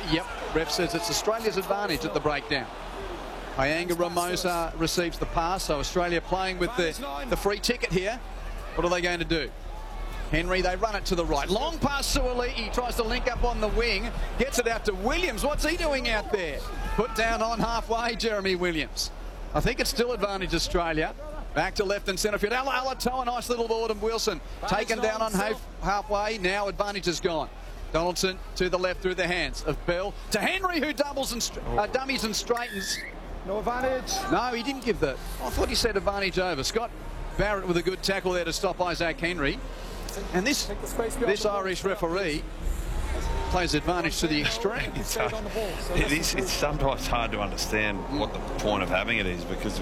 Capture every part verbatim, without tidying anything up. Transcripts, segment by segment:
Yep, ref says it's Australia's advantage at the breakdown. Hyanga Ramosa receives the pass, so Australia playing with the, the free ticket here. What are they going to do? Henry, they run it to the right. Long pass to Ali. He tries to link up on the wing. Gets it out to Williams. What's he doing out there? Put down on halfway, Jeremy Williams. I think it's still advantage Australia. Back to left and centre field. Alatoa, a nice little ball to Wilson. Taken down on half, halfway. Now advantage is gone. Donaldson to the left through the hands of Bell. To Henry, who doubles and uh, dummies and straightens. No advantage. No, he didn't give the... I thought he said advantage over. Scott Barrett with a good tackle there to stop Isaac Henry. And this this Irish referee plays advantage to the extreme. It's, uh, it is, it's sometimes hard to understand what the point of having it is, because...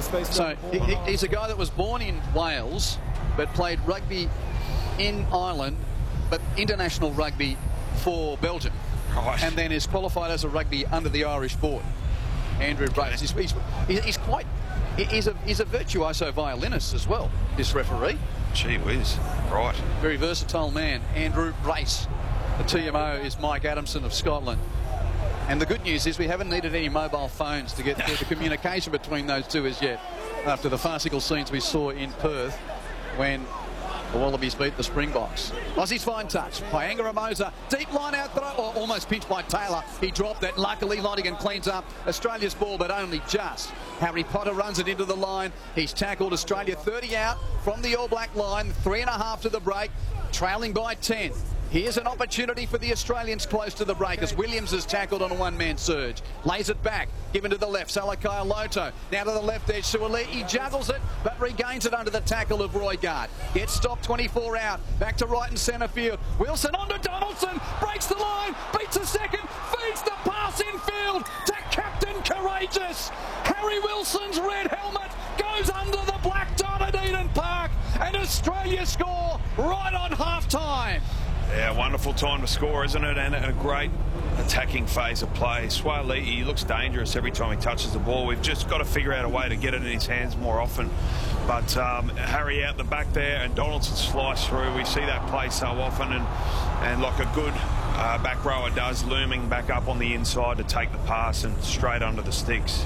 So he, he's a guy that was born in Wales but played rugby in Ireland, but international rugby for Belgium. Right. And then is qualified as a rugby under the Irish board. Andrew Brace. He's, he's, he's quite... He's a, he's a virtuoso violinist as well, this referee. Gee whiz. Right. Very versatile man, Andrew Brace. The T M O is Mike Adamson of Scotland. And the good news is we haven't needed any mobile phones to get the communication between those two as yet, after the farcical scenes we saw in Perth when the Wallabies beat the Springboks. Aussie's fine touch. Hyanga Ramosa, deep line out throw, or almost pinched by Taylor. He dropped it. Luckily, Lonigan cleans up Australia's ball, but only just. Harry Potter runs it into the line. He's tackled Australia thirty out from the All Black line. Three and a half to the break, trailing by ten. Here's an opportunity for the Australians close to the break as Williams is tackled on a one-man surge. Lays it back, given to the left, Salakai Loto. Now to the left edge, Suoli. He juggles it, but regains it under the tackle of Roy Gard. Gets stopped, twenty-four out. Back to right and centre field. Wilson on to Donaldson. Breaks the line, beats a second, feeds the pass infield to Captain Courageous. Harry Wilson's red helmet goes under the black dot at Eden Park, and Australia score right on half-time. Yeah, wonderful time to score, isn't it? And a great attacking phase of play. Suaalii, he looks dangerous every time he touches the ball. We've just got to figure out a way to get it in his hands more often. But um, Harry out the back there and Donaldson slice through. We see that play so often, and, and like a good uh, back rower does, looming back up on the inside to take the pass and straight under the sticks.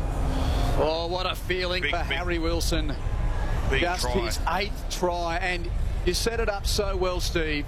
Oh, what a feeling Big, for big, Harry Wilson. Big Just try. his eighth try, and you set it up so well, Steve.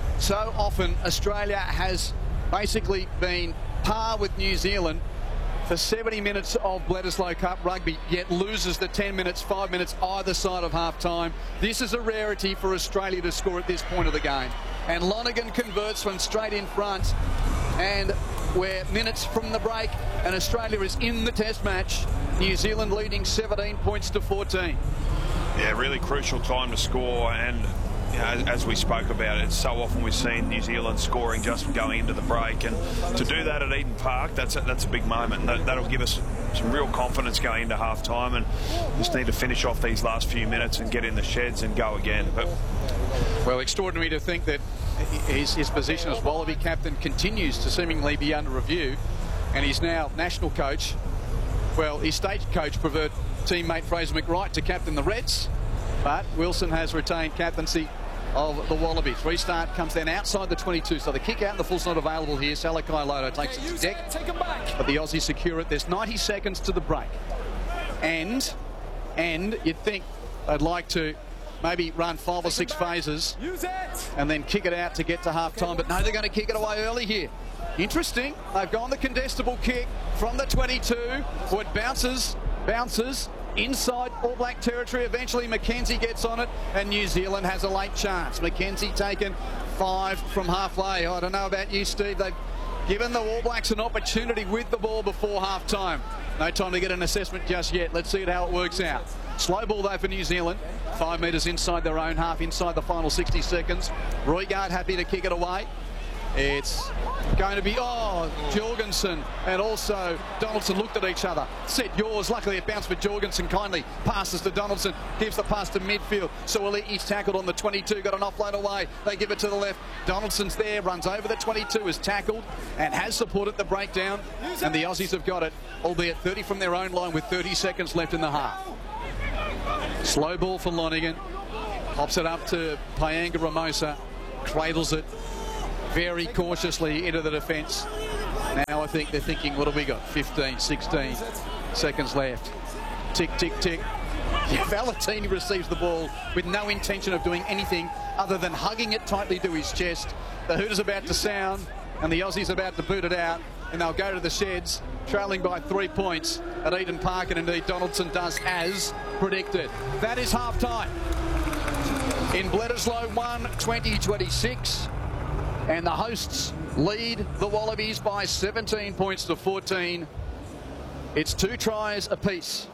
So often Australia has basically been par with New Zealand for seventy minutes of Bledisloe Cup rugby, yet loses the ten minutes, five minutes either side of half-time. This is a rarity for Australia to score at this point of the game. And Lonigan converts from straight in front, and we're minutes from the break, and Australia is in the test match. New Zealand leading seventeen points to fourteen. Yeah, really crucial time to score, and you know, as, as we spoke about it, so often we've seen New Zealand scoring just going into the break, and to do that at Eden Park, that's a, that's a big moment. That, that'll give us some real confidence going into half-time, and just need to finish off these last few minutes and get in the sheds and go again. But well, extraordinary to think that his, his position as Wallaby captain continues to seemingly be under review, and he's now national coach. Well, his state coach preferred teammate Fraser McWright to captain the Reds, but Wilson has retained captaincy of the Wallabies. Restart comes then outside the twenty-two, so the kick out and the full's not available here. Salakai Loto takes it to deck, but the Aussies secure it. There's ninety seconds to the break, and and you'd think they'd like to maybe run five or six phases and then kick it out to get to half-time, but no, they're going to kick it away early here. Interesting, they've gone the contestable kick from the twenty-two, where it bounces, bounces, inside All Black territory. Eventually Mackenzie gets on it, and New Zealand has a late chance. Mackenzie taken five from halfway. I don't know about you, Steve. They've given the All Blacks an opportunity with the ball before half-time. No time to get an assessment just yet. Let's see how it works out. Slow ball, though, for New Zealand. Five metres inside their own half, inside the final sixty seconds. Roy Gard happy to kick it away. It's going to be, oh, Jorgensen and also Donaldson looked at each other. Said yours. Luckily it bounced for Jorgensen. Kindly passes to Donaldson. Gives the pass to midfield. So he's tackled on the twenty-two. Got an offload away. They give it to the left. Donaldson's there. Runs over the twenty-two. Is tackled and has supported the breakdown. And the Aussies have got it, albeit thirty from their own line with thirty seconds left in the half. Slow ball for Lonigan. Pops it up to Hyanga Ramosa. Cradles it very cautiously into the defence. Now I think they're thinking, what have we got? fifteen, sixteen seconds left. Tick, tick, tick. Yeah, Valentini receives the ball with no intention of doing anything other than hugging it tightly to his chest. The hoot is about to sound, and the Aussies about to boot it out, and they'll go to the sheds, trailing by three points at Eden Park, and indeed Donaldson does as predicted. That is half-time. In Bledisloe, one twenty twenty-six, and the hosts lead the Wallabies by seventeen points to fourteen. It's two tries apiece.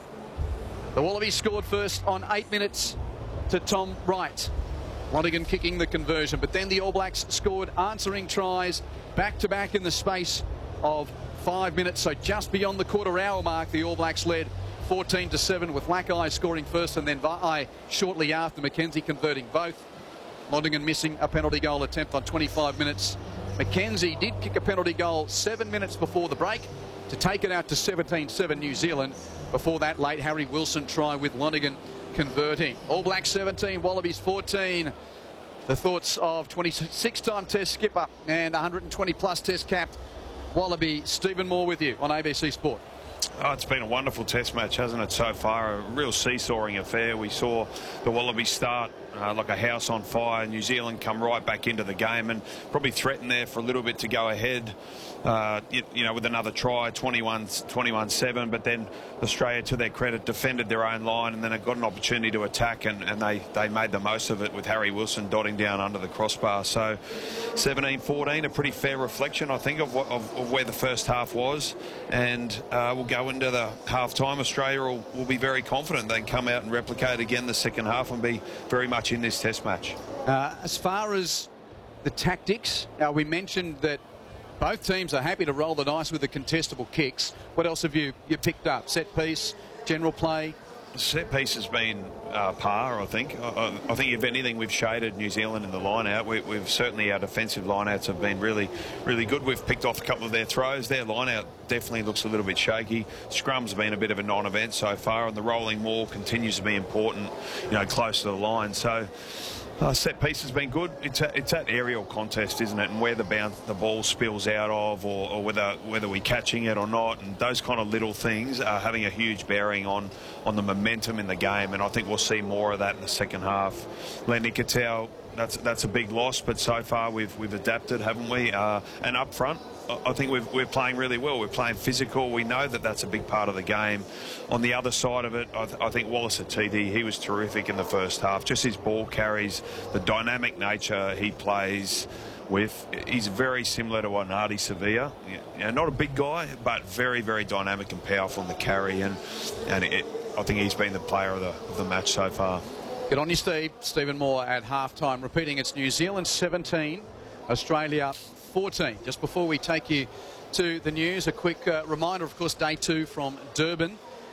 The Wallabies scored first on eight minutes to Tom Wright. Lonergan kicking the conversion, but then the All Blacks scored answering tries back-to-back in the space of five minutes. So just beyond the quarter-hour mark, the All Blacks led fourteen to seven, with Lakai scoring first and then Vai shortly after, Mackenzie converting both. Lonergan missing a penalty goal attempt on twenty-five minutes. Mackenzie did kick a penalty goal seven minutes before the break to take it out to seventeen seven New Zealand. Before that, late Harry Wilson try with Lonergan converting. All Blacks seventeen, Wallabies fourteen. The thoughts of twenty-six time Test skipper and one hundred twenty plus Test capped Wallaby Stephen Moore with you on A B C Sport. Oh, it's been a wonderful Test match, hasn't it, so far? A real seesawing affair. We saw the Wallabies start uh, like a house on fire. New Zealand come right back into the game and probably threatened there for a little bit to go ahead, uh, you, you know, with another try, twenty-one seven. But then Australia, to their credit, defended their own line, and then it got an opportunity to attack, and, and they, they made the most of it with Harry Wilson dotting down under the crossbar. So seventeen fourteen, a pretty fair reflection, I think, of, what, of, of where the first half was. And uh, we'll go into the half-time. Australia will, will be very confident they can come out and replicate again the second half and be very much in this Test match. Uh, as far as the tactics, uh, we mentioned that both teams are happy to roll the dice with the contestable kicks. What else have you, you picked up? Set piece, general play? Set piece has been uh, par, I think. I, I think if anything, we've shaded New Zealand in the line-out. We, we've certainly, our defensive line-outs have been really, really good. We've picked off a couple of their throws. Their line-out definitely looks a little bit shaky. Scrum's been a bit of a non-event so far, and the rolling maul continues to be important, you know, close to the line. So Uh, set piece has been good. It's, a, it's that aerial contest, isn't it? And where the bounce, the ball spills out of, or, or whether whether we're catching it or not, and those kind of little things are having a huge bearing on on the momentum in the game. And I think we'll see more of that in the second half. Len Ikitau, that's that's a big loss, but so far we've we've adapted, haven't we? Uh, and up front, I think we've, we're playing really well. We're playing physical. We know that that's a big part of the game. On the other side of it, I, th I think Wallace Atiti, he was terrific in the first half. Just his ball carries, the dynamic nature he plays with. He's very similar to Onadi Sevilla. You know, not a big guy, but very, very dynamic and powerful in the carry. And, and it, I think he's been the player of the, of the match so far. Good on you, Steve. Stephen Moore at halftime. Repeating, it's New Zealand seventeen, Australia fourteen. Just before we take you to the news, a quick uh, reminder, of course, day two from Durban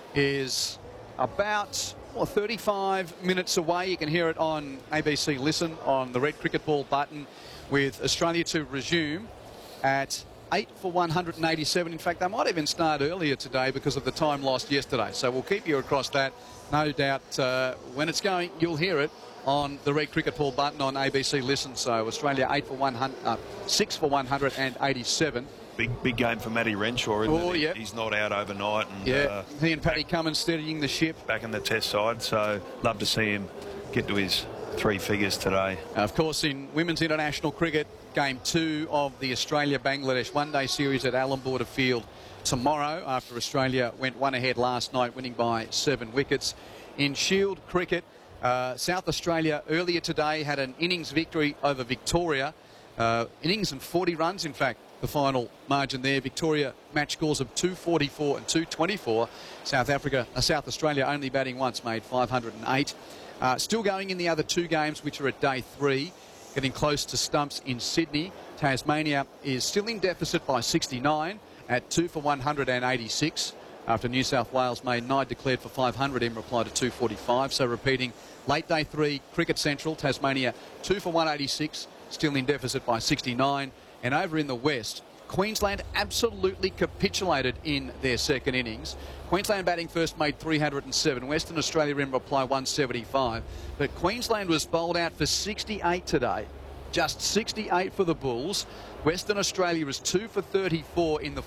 is about well, thirty-five minutes away. You can hear it on A B C Listen on the red cricket ball button, with Australia to resume at eight for one hundred eighty-seven. In fact, they might even start earlier today because of the time lost yesterday. So we'll keep you across that. No doubt uh, when it's going, you'll hear it on the red cricket ball button on A B C Listen. So Australia eight for one hundred, uh, six for one hundred eighty-seven. Big big game for Matty Renshaw, isn't oh, it? Yep. He's not out overnight. And, yeah, uh, he and Paddy Cummins steadying the ship. Back in the Test side, so love to see him get to his three figures today. Uh, of course, in women's international cricket, game two of the Australia-Bangladesh one-day series at Allan Border Field tomorrow, after Australia went one ahead last night, winning by seven wickets. In Shield cricket, uh, South Australia earlier today had an innings victory over Victoria. Uh, innings and forty runs, in fact, the final margin there. Victoria match scores of two forty-four and two twenty-four. South Africa, uh, South Australia only batting once, made five hundred eight. Uh, still going in the other two games, which are at day three, getting close to stumps in Sydney. Tasmania is still in deficit by sixty-nine at two for one hundred eighty-six. After New South Wales made nine, declared for five hundred in reply to two forty-five. So repeating, late day three, Cricket Central, Tasmania two for one eighty-six, still in deficit by sixty-nine. And over in the West, Queensland absolutely capitulated in their second innings. Queensland batting first made three hundred seven. Western Australia in reply one seventy-five. But Queensland was bowled out for sixty-eight today. just sixty-eight for the Bulls. Western Australia is two for thirty-four in the